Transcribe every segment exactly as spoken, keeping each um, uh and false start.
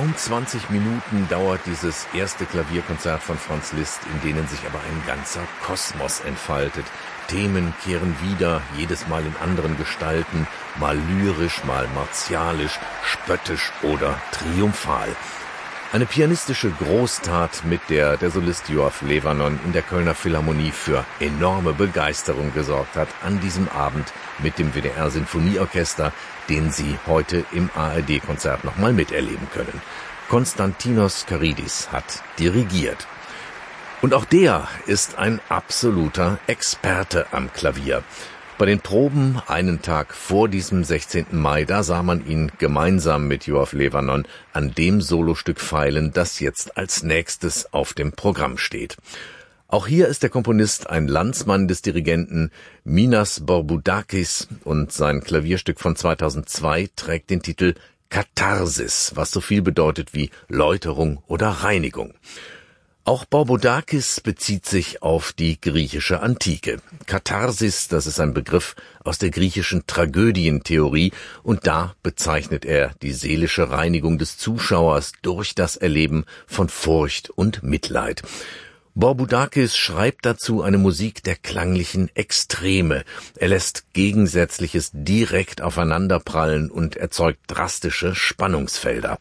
Kaum zwanzig Minuten dauert dieses erste Klavierkonzert von Franz Liszt, in denen sich aber ein ganzer Kosmos entfaltet. Themen kehren wieder, jedes Mal in anderen Gestalten, mal lyrisch, mal martialisch, spöttisch oder triumphal. Eine pianistische Großtat, mit der der Solist Yoav Levanon in der Kölner Philharmonie für enorme Begeisterung gesorgt hat an diesem Abend mit dem W D R-Sinfonieorchester, den Sie heute im A R D-Konzert nochmal miterleben können. Konstantinos Karidis hat dirigiert. Und auch der ist ein absoluter Experte am Klavier. Bei den Proben einen Tag vor diesem sechzehnten Mai, da sah man ihn gemeinsam mit Yoav Levanon an dem Solostück feilen, das jetzt als nächstes auf dem Programm steht. Auch hier ist der Komponist ein Landsmann des Dirigenten, Minas Borbudakis, und sein Klavierstück von zweitausendzwei trägt den Titel Katharsis, was so viel bedeutet wie Läuterung oder Reinigung. Auch Borbudakis bezieht sich auf die griechische Antike. Katharsis, das ist ein Begriff aus der griechischen Tragödientheorie, und da bezeichnet er die seelische Reinigung des Zuschauers durch das Erleben von Furcht und Mitleid. Borbudakis schreibt dazu eine Musik der klanglichen Extreme. Er lässt Gegensätzliches direkt aufeinanderprallen und erzeugt drastische Spannungsfelder.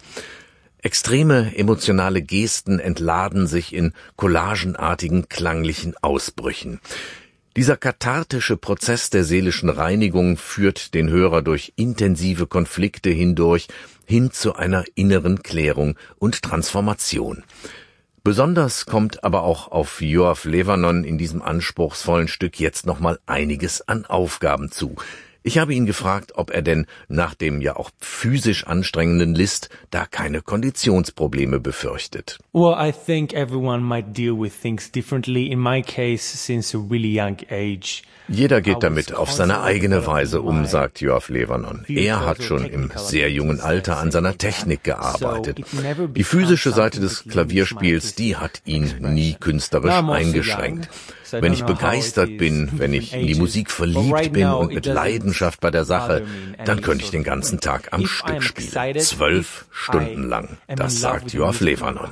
Extreme emotionale Gesten entladen sich in collagenartigen klanglichen Ausbrüchen. Dieser kathartische Prozess der seelischen Reinigung führt den Hörer durch intensive Konflikte hindurch hin zu einer inneren Klärung und Transformation. Besonders kommt aber auch auf Yoav Levanon in diesem anspruchsvollen Stück jetzt nochmal einiges an Aufgaben zu. Ich habe ihn gefragt, ob er denn nach dem ja auch physisch anstrengenden Liszt da keine Konditionsprobleme befürchtet. Well, I think everyone might deal with things differently. In my case, since a really young age. Jeder geht damit auf seine eigene Weise um, sagt Yoav Levanon. Er hat schon im sehr jungen Alter an seiner Technik gearbeitet. Die physische Seite des Klavierspiels, die hat ihn nie künstlerisch eingeschränkt. Wenn ich begeistert bin, wenn ich in die Musik verliebt bin und mit Leidenschaft bei der Sache, dann könnte ich den ganzen Tag am Stück spielen. Zwölf Stunden lang. Das sagt Yoav Levanon.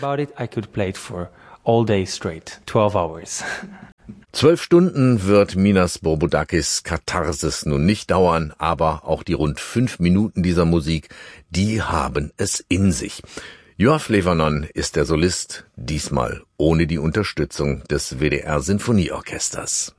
Zwölf Stunden wird Minas Borbudakis Katharsis nun nicht dauern, aber auch die rund fünf Minuten dieser Musik, die haben es in sich. Yoav Levanon ist der Solist, diesmal ohne die Unterstützung des W D R-Sinfonieorchesters.